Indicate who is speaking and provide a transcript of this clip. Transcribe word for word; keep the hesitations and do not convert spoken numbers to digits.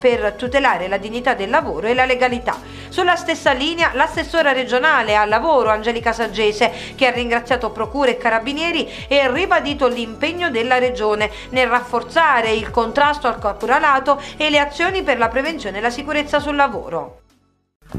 Speaker 1: per tutelare la dignità del lavoro e la legalità. Sulla stessa linea l'assessora regionale al lavoro Angelica Saggese, che ha ringraziato procure e carabinieri e ribadito l'impegno della regione nel rafforzare il contrasto al caporalato e le azioni per la prevenzione e la sicurezza sul lavoro.